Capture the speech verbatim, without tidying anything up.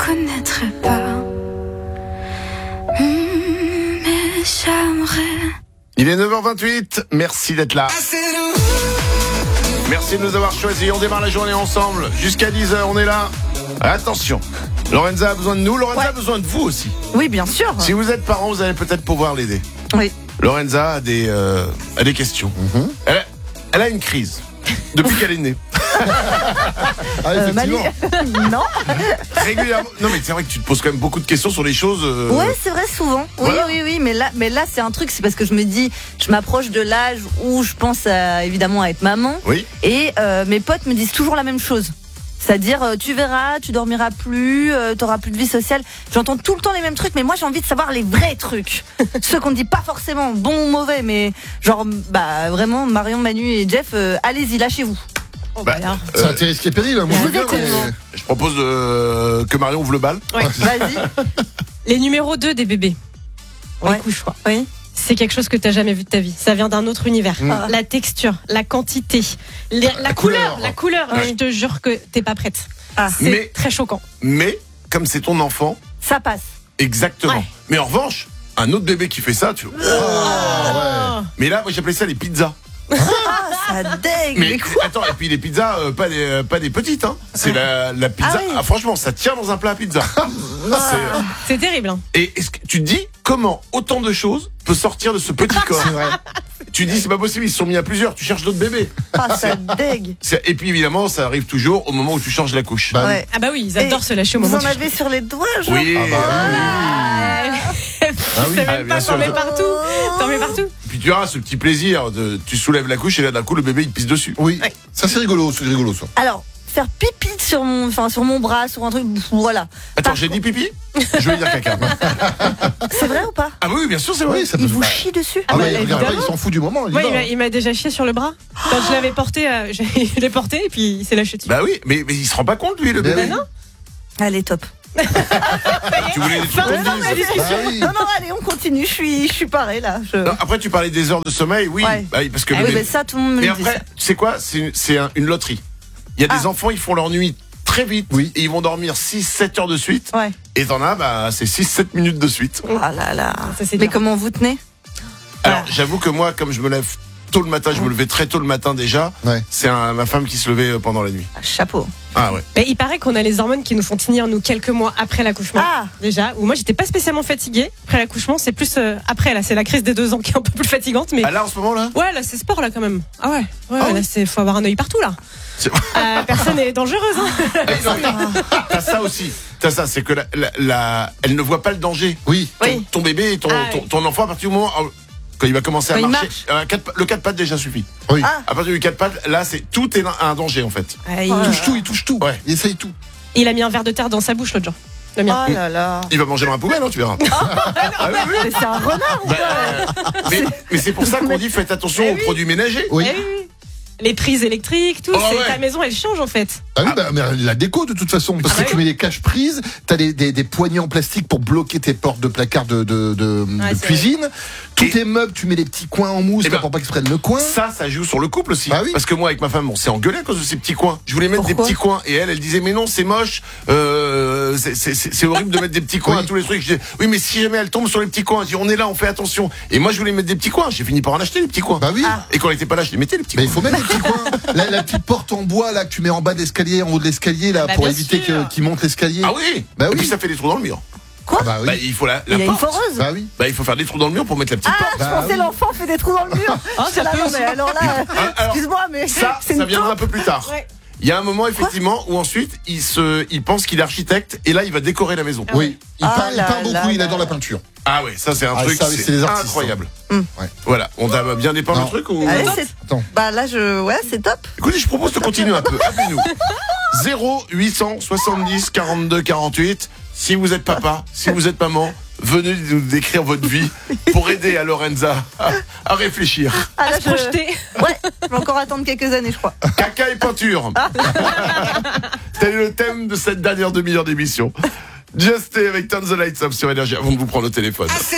connaîtrais pas. Mmh, mais j'aimerais. Il est neuf heures vingt-huit, merci d'être là. Merci de nous avoir choisis, on démarre la journée ensemble. Jusqu'à dix heures, on est là. Attention, Lorenza a besoin de nous, Lorenza ouais. a besoin de vous aussi. Oui, bien sûr. Si vous êtes parent, vous allez peut-être pouvoir l'aider. Oui. Lorenza a des, euh, a des questions. Mm-hmm. Elle, a, elle a une crise depuis qu'elle est née. Ah, effectivement. Euh, non. Régulièrement. Non, mais c'est vrai que tu te poses quand même beaucoup de questions sur les choses. Euh... Ouais, c'est vrai, souvent. Oui, voilà. oui, oui, mais là, mais là, c'est un truc, c'est parce que je me dis, je m'approche de l'âge où je pense à, évidemment à être maman. Oui. Et euh, mes potes me disent toujours la même chose. C'est-à-dire, euh, tu verras, tu dormiras plus, euh, t'auras plus de vie sociale. J'entends tout le temps les mêmes trucs, mais moi j'ai envie de savoir les vrais trucs. Ceux qu'on ne dit pas forcément, bon ou mauvais, mais genre, bah vraiment, Marion, Manu et Jeff, euh, allez-y, lâchez-vous. Oh, bah, euh, c'est un risque et péril, moi je veux bien, mais... Je propose euh, que Marion ouvre le bal. Ouais. Vas-y. Les numéros deux des bébés. On ouais. les couche, quoi. Oui. C'est quelque chose que tu n'as jamais vu de ta vie. Ça vient d'un autre univers. Mmh. La texture, la quantité, les, la, la couleur, couleur, la couleur. Ouais. Je te jure que t'es pas prête. Ah. C'est mais, très choquant. Mais comme c'est ton enfant, ça passe. Exactement. Ouais. Mais en revanche, un autre bébé qui fait ça, tu. Oh, oh, ouais. Mais là, moi j'appelais ça les pizzas. Ah, ça dégue. Mais, mais quoi attends, et puis les pizzas, euh, pas des, euh, pas des petites, hein. C'est la, la pizza. Ah, oui. Ah, franchement, ça tient dans un plat à pizza. c'est, euh... c'est terrible. Hein. Et est-ce que tu te dis comment autant de choses peut sortir de ce petit corps? C'est vrai. Tu dis c'est pas possible, ils se sont mis à plusieurs. Tu cherches d'autres bébés. Ah, ça dégue. Et puis évidemment, ça arrive toujours au moment où tu changes la couche. Bah, ouais. Ah bah oui, ils adorent et se lâcher au moment. Vous en avez sur les doigts, genre. Oui. Ah bah, oui. Ah oui. Ah, pas, t'en mets partout. T'en mets partout. Et puis tu auras ce petit plaisir de, tu soulèves la couche et là d'un coup le bébé il pisse dessus. Oui. Ouais. Ça c'est rigolo, c'est rigolo ça. Alors. Faire pipi sur mon, enfin sur mon bras, sur un truc, voilà. Attends, Par j'ai dit pipi. Je vais dire caca. C'est vrai ou pas? Ah oui, bien sûr, c'est vrai. Oui, ça il vous chie dessus? Ah, ah ouais, regarde pas, il s'en fout du moment. Ouais, il, m'a, il m'a déjà chié sur le bras. Quand je l'avais porté, euh, je l'ai porté et puis il s'est lâché dessus. Bah oui, mais, mais il se rend pas compte lui, le bébé. Bah non. Allez, top. Tu voulais des trucs qu'on non, dise bah oui. non, non, allez, on continue. Je suis, je suis paré là. Je... Non, après, tu parlais des heures de sommeil, oui. Ouais. Bah, parce que ah le oui, bébé... bah ça, tout le monde me mais le après, dit. tu sais quoi? C'est, c'est un, une loterie. Il y a ah. des enfants, ils font leur nuit très vite. Oui. Et ils vont dormir six sept heures de suite. Ouais. Et t'en as, bah, c'est six sept minutes de suite. Oh là là. Ça, c'est mais dur. comment vous tenez? Alors, ah. j'avoue que moi, comme je me lève tôt le matin, je me levais très tôt le matin déjà. Ouais. C'est un, ma femme qui se levait pendant la nuit. Ah, chapeau. Ah ouais. Mais il paraît qu'on a les hormones qui nous font tenir nous quelques mois après l'accouchement. Ah. Déjà. Où moi j'étais pas spécialement fatiguée après l'accouchement, c'est plus euh, après là, c'est la crise des deux ans qui est un peu plus fatigante. Mais ah là en ce moment là. Ouais là c'est sport là quand même. Ah ouais. Ouais, ah là oui. c'est faut avoir un œil partout là. Euh, personne n'est dangereuse. Hein. Personne. T'as ça aussi. T'as ça, c'est que la, la, la, elle ne voit pas le danger. Oui. Ton, oui. ton bébé, ton, ah, ton, ton enfant à partir du moment. Quand il va commencer quand à marcher, marche. euh, quatre, le quatre pattes déjà suffit. Oui. Ah. À partir du quatre pattes, là, c'est tout est un danger en fait. Ah, il... il touche tout, il touche tout. Ouais. Il essaye tout. Il a mis un verre de terre dans sa bouche l'autre jour. Le mien. Oh là là. Il va manger dans la poubelle, hein, tu verras. Oh, ah, oui, oui. C'est un renard ou bah, quoi? mais, mais c'est pour ça qu'on dit faites attention eh aux oui. produits ménagers. Oui. Eh oui. Les prises électriques, tout, oh, c'est ouais. ta maison, elle change en fait. Ah oui, bah, mais la déco de toute façon, parce ah, que oui. tu mets les caches prises, t'as des, des, des poignées en plastique pour bloquer tes portes de placard de, de, de, ouais, de cuisine. Vrai. Tous Et tes meubles, tu mets les petits coins en mousse ben, pour pas qu'ils se prennent le coin. Ça, ça joue sur le couple aussi. Ah oui. Parce que moi, avec ma femme, on s'est engueulé à cause de ces petits coins. Je voulais mettre Pourquoi? des petits coins et elle, elle disait mais non, c'est moche, euh, c'est, c'est, c'est horrible de mettre des petits coins oui. à tous les trucs. Je dis oui, mais si jamais elle tombe sur les petits coins, je dis on est là, on fait attention. Et moi, je voulais mettre des petits coins. J'ai fini par en acheter les petits coins. Bah oui. Ah. Et quand elle était pas là, je les mettais les petits mais coins. Mais il faut mettre les petits coins. La, la petite porte en bois là que tu mets en bas de l'escalier, en haut de l'escalier là, bah, pour éviter que, qu'il monte l'escalier. Ah oui. Bah et oui. puis ça fait des trous dans le mur. Quoi? Ah bah, oui. Bah, il faut la, la il a porte. une foreuse. Bah oui. Bah il faut faire des trous dans le mur pour mettre la petite ah, porte. je bah, pensais oui. l'enfant fait des trous dans le mur. Oh, ça là, peut non, aussi. mais alors là, alors, excuse-moi, mais ça, c'est ça une viendra un taupe. peu plus tard. Ouais. Il y a un moment effectivement où ensuite il se, il pense qu'il est architecte et là il va décorer la maison. Ah oui. Il ah peint, là il peint beaucoup, là il là. adore la peinture. Ah ouais, ça c'est un ah, truc, ça, c'est, c'est les artistes, incroyable. Hein. Ouais. Voilà, on t'a bien dépeint non. le truc ou Allez, c'est... Attends. Bah là, je, ouais, c'est top. Écoutez, je propose de continuer un peu. Appelez-nous. zéro huit cent soixante-dix quarante-deux quarante-huit. Si vous êtes papa, si vous êtes maman, venez nous décrire votre vie pour aider à Lorenza à, à réfléchir. Ah, là, À se projeter. Je... Ouais, je vais encore attendre quelques années, je crois. Caca et peinture. Tel est le thème de cette dernière demi-heure d'émission. Just Stay avec Turn the Lights Up sur Énergie avant de vous prendre au téléphone.